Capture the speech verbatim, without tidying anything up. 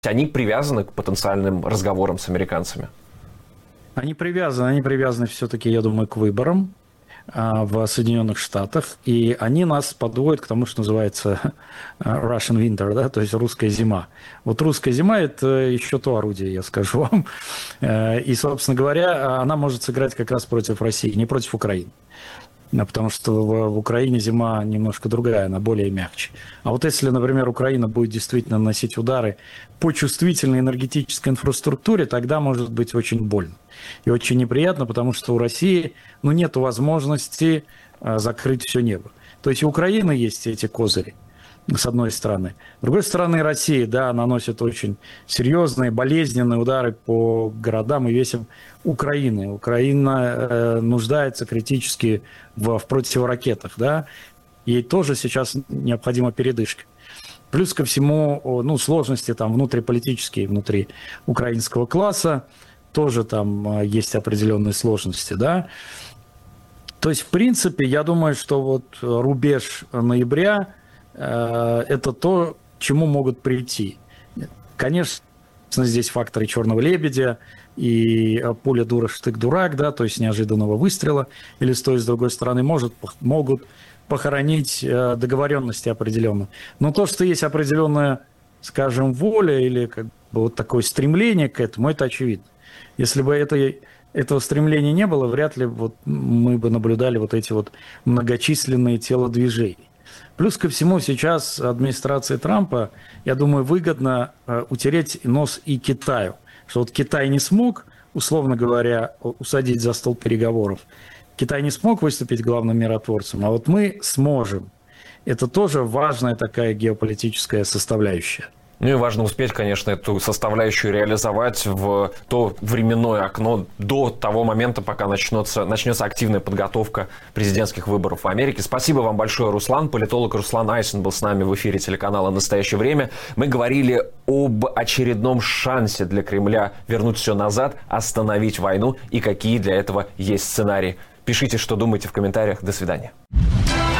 они привязаны к потенциальным разговорам с американцами? Они привязаны, они привязаны все-таки, я думаю, к выборам в Соединенных Штатах, и они нас подводят к тому, что называется Russian Winter, да, то есть русская зима. Вот русская зима – это еще то орудие, я скажу вам. И, собственно говоря, она может сыграть как раз против России, не против Украины. Потому что в Украине зима немножко другая, она более мягче. А вот если, например, Украина будет действительно наносить удары по чувствительной энергетической инфраструктуре, тогда может быть очень больно и очень неприятно, потому что у России ну, нет возможности закрыть все небо. То есть у Украины есть эти козыри, с одной стороны. С другой стороны, Россия, да, наносит очень серьезные, болезненные удары по городам и весям Украины. Украина э, нуждается критически в, в противоракетах, да. Ей тоже сейчас необходима передышка. Плюс ко всему, ну, сложности там внутриполитические, внутри украинского класса, тоже там есть определенные сложности, да. То есть, в принципе, я думаю, что вот рубеж ноября это то, к чему могут прийти. Конечно, здесь факторы черного лебедя и пуля дура, штык дурак, да, то есть неожиданного выстрела, или с той, с другой стороны, может, могут похоронить договоренности определенно. Но то, что есть определенная, скажем, воля или как бы вот такое стремление к этому, это очевидно. Если бы это, этого стремления не было, вряд ли вот мы бы наблюдали вот эти вот многочисленные телодвижения. Плюс ко всему сейчас администрации Трампа, я думаю, выгодно э, утереть нос и Китаю. Что вот Китай не смог, условно говоря, усадить за стол переговоров. Китай не смог выступить главным миротворцем, а вот мы сможем. Это тоже важная такая геополитическая составляющая. Ну и важно успеть, конечно, эту составляющую реализовать в то временное окно до того момента, пока начнется, начнется активная подготовка президентских выборов в Америке. Спасибо вам большое, Руслан. Политолог Руслан Айсен был с нами в эфире телеканала «Настоящее время». Мы говорили об очередном шансе для Кремля вернуть все назад, остановить войну и какие для этого есть сценарии. Пишите, что думаете в комментариях. До свидания.